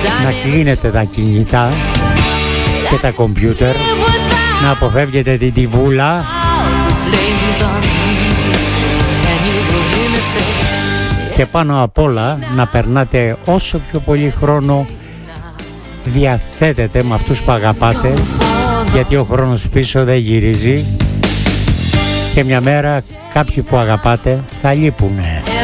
να κλείνετε τα κινητά και τα κομπιούτερ, να αποφεύγετε την τιβούλα και πάνω απ' όλα να περνάτε όσο πιο πολύ χρόνο διαθέτετε με αυτούς που αγαπάτε, γιατί ο χρόνος πίσω δεν γυρίζει και μια μέρα κάποιοι που αγαπάτε θα λείπουνε.